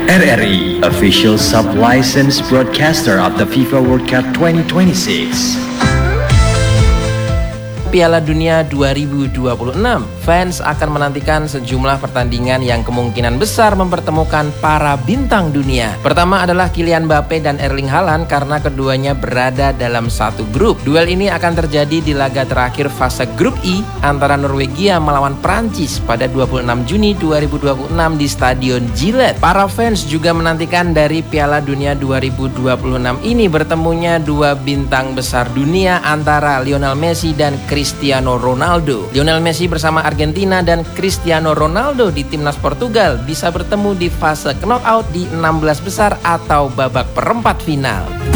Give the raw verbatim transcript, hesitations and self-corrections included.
R R I, official sub-licensed broadcaster of the FIFA World Cup twenty twenty-six. Piala Dunia dua ribu dua puluh enam, fans akan menantikan sejumlah pertandingan yang kemungkinan besar mempertemukan para bintang dunia. Pertama adalah Kylian Mbappe dan Erling Haaland karena keduanya berada dalam satu grup. Duel ini akan terjadi di laga terakhir fase grup I antara Norwegia melawan Prancis pada dua puluh enam Juni dua ribu dua puluh enam di Stadion Gillette. Para fans juga menantikan dari Piala Dunia dua ribu dua puluh enam ini bertemunya dua bintang besar dunia antara Lionel Messi dan Cristiano Ronaldo. Lionel Messi bersama Argentina dan Cristiano Ronaldo di timnas Portugal bisa bertemu di fase knockout di enam belas besar atau babak perempat final.